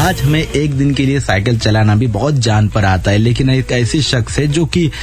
आज हमें एक दिन के लिए साइकिल चलाना भी बहुत जान पर आता है, लेकिन एक ऐसी शख्स है जो कि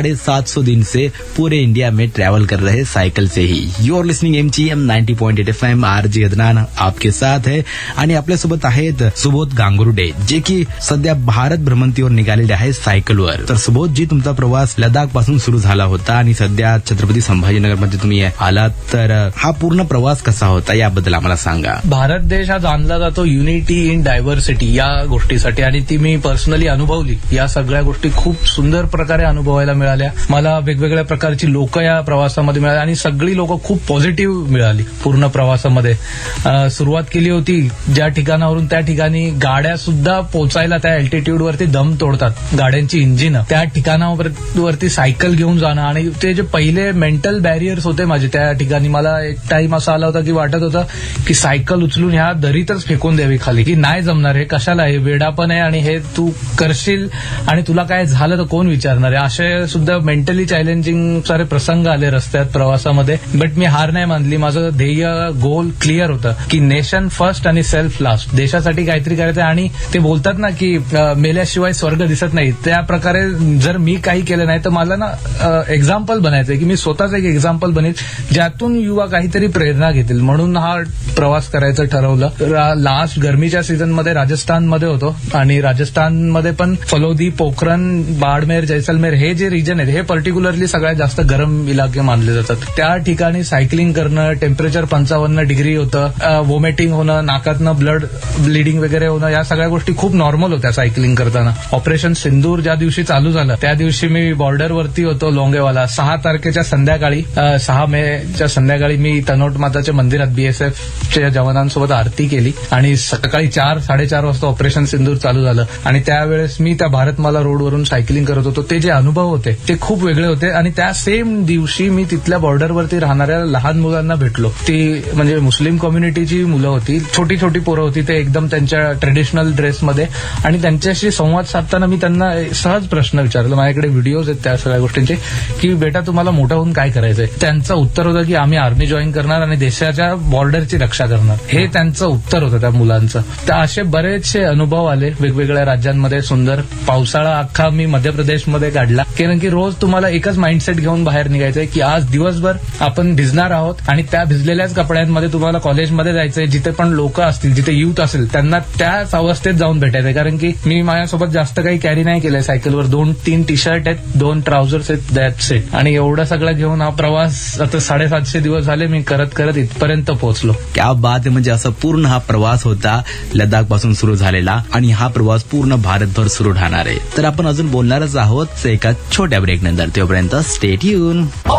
750 दिन से पूरे इंडिया में ट्रॅव्हल कर रहे cycle say he. You R listening MGM 90.8 FM. RJ Adnan आपके साथ है आणि आपल्यासोबत आहेत सुबोध गांगुर्डे, जे की सध्या भारत भ्रमंतीवर निघालेले आहेत सायकलवर. तर सुबोध जी, तुमचा प्रवास लडाख पासून सुरू झाला होता आणि सध्या छत्रपती संभाजीनगरमध्ये तुम्ही आलात, तर हा पूर्ण प्रवास कसा होता याबद्दल आम्हाला सांगा. भारत देश हा जाणला जातो युनिटी इन डायव्हर्सिटी या गोष्टीसाठी, आणि ती मी पर्सनली अनुभवली. या सगळ्या गोष्टी खूप सुंदर प्रकारे अनुभवायला मिळाल्या मला. वेगवेगळ्या प्रकारची लोक या प्रवासामध्ये मिळाली आणि सगळी लोक खूप पॉझिटिव्ह मिळाली. पूर्ण प्रवासामध्ये सुरुवात केली होती ज्या ठिकाणावरून, त्या ठिकाणी गाड्या सुद्धा पोचायला त्या अल्टिट्यूड वरती दम तोडतात गाड्यांची इंजिन. त्या ठिकाणावरती सायकल घेऊन जाणं आणि ते जे पहिले मेंटल बॅरियर्स होते माझे त्या ठिकाणी, मला एक टाइम असा आला होता की वाटत होतं की सायकल उचलून ह्या दरीतच फेकून द्यावी खाली, की नाही जमणार, हे कशाला, हे वेडापण आहे आणि हे तू करशील आणि तुला काय झालं तर कोण विचारणार आहे. असे सुद्धा मेंटली चॅलेंजिंग सारे प्रसंग आले रस्त्यात प्रवासामध्ये. बट मी हार नाही मानली. माझं ध्येय, गोल क्लिअर होतं की नेशन फर्स्ट आणि सेल्फ लास्ट. देशासाठी काहीतरी करायचं. आणि ते बोलतात ना की मेल्याशिवाय स्वर्ग दिसत नाही, त्या प्रकारे जर मी काही केलं नाही तर मला ना एक्झाम्पल बनायचंय, की मी स्वतःच एक एक्झाम्पल बनेल ज्यातून युवा काहीतरी प्रेरणा घेतील. म्हणून हा प्रवास करायचं ठरवलं. लास्ट गरमीच्या सीझनमध्ये राजस्थानमध्ये होतो आणि राजस्थानमध्ये पण फलोदी, पोखरण, बाडमेर, जैसलमेर हे जे रिजन आहेत हे पर्टिक्युलरली सगळ्यात जास्त गरम इलाके मानले जातात. त्या ठिकाणी सायकलिंग करणं, टेम्परेचर 55 डिग्री होतं, वॉमिटिंग होणं, नाकातनं ब्लिडिंग वगैरे होणं, या सगळ्या गोष्टी खूप नॉर्मल होत्या सायकलिंग करताना. ऑपरेशन सिंदूर ज्या दिवशी चालू झालं त्या दिवशी मी बॉर्डरवरती होतो लोंगेवाला. 6 तारखेच्या संध्याकाळी, 6 मेच्या संध्याकाळी मी तनोट माताच्या मंदिरात BSFच्या जवानांसोबत आरती केली आणि सकाळी 4-4:30 वाजता ऑपरेशन सिंदूर चालू झालं. आणि त्यावेळेस मी त्या भारतमाला रोडवरून सायकलिंग करत होतो. ते जे अनुभव होते ते खूप वेगळे होते. आणि त्या सेम दिवशी मी तिथल्या बॉर्डरवरती राहणाऱ्या लहान मुलांना भेटलो. ती म्हणजे मुस्लिम कम्युनिटीची मुलं होती, छोटी छोटी पोरं होती. ते एकदम त्यांच्या ट्रेडिशनल ड्रेसमध्ये, आणि त्यांच्याशी संवाद साधताना मी त्यांना सहज प्रश्न विचारला. माझ्याकडे व्हिडिओज आहेत त्या सगळ्या गोष्टींचे, की बेटा तुम्हाला मोठं होऊन काय करायचंय. त्यांचं उत्तर होतं की आम्ही आर्मी जॉईन करणार आणि देशाच्या बॉर्डरची रक्षा करणार. हे त्यांचं उत्तर होतं त्या मुलांचं. तर असे बरेचसे अनुभव आले वेगवेगळ्या राज्यांमध्ये. सुंदर पावसाळा अख्खा मी मध्य प्रदेशमध्ये काढला, कारण की रोज तुम्हाला एकच माइंडसेट घेऊन बाहेर निघायचंय की आज दिवसभर आपण भिजणार आहोत आणि त्या भिजलेल्याच कपड्यांमध्ये तुम्हाला कॉलेजमध्ये जायचंय. जिथे पण लोक असतील, जिथे युथ असेल, त्यांना त्याच अवस्थेत जाऊन भेटायचंय. कारण की मी माझ्यासोबत जास्त काही कॅरी नाही केलंय सायकलवर. 2-3 टी-शर्ट आहेत, 2 ट्राउझर्स आहेत, दॅट्स इट. आणि एवढं सगळं घेऊन हा प्रवास आता 750 दिवस झाले मी करत करत इथपर्यंत पोहोचलो. क्या बात आहे. म्हणजे असं पूर्ण हा प्रवास होता लडाख पासून सुरू झालेला आणि हा प्रवास पूर्ण भारतभर सुरू राहणार आहे. तर आपण अजून बोलणारच आहोत एका छोट्या ब्रेक नंतर. तोपर्यंत स्टे ट्यून.